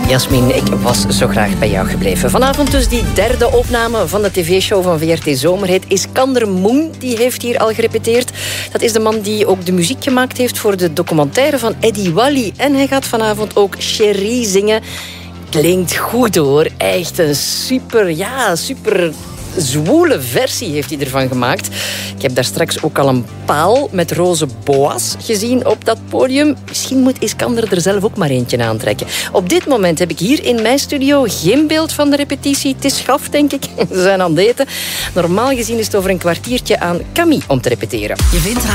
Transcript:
Jasmin, ik was zo graag bij jou gebleven. Vanavond dus die derde opname van de tv-show van VRT Zomerhit. Iskander Moen, die heeft hier al gerepeteerd. Dat is de man die ook de muziek gemaakt heeft voor de documentaire van Eddie Wally. En hij gaat vanavond ook Cherie zingen. Klinkt goed hoor. Echt een super zwoele versie heeft hij ervan gemaakt. Ik heb daar straks ook al een paal met roze boa's gezien op dat podium. Misschien moet Iskander er zelf ook maar eentje aantrekken. Op dit moment heb ik hier in mijn studio geen beeld van de repetitie. Het is gaf, denk ik. Ze zijn aan het eten. Normaal gezien is het over een kwartiertje aan Camille om te repeteren. Je vindt